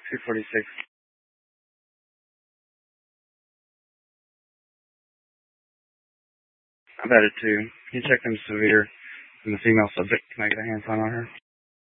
246. I've had it too. Can you check them severe from the female subject? Can I get a hand sign on her?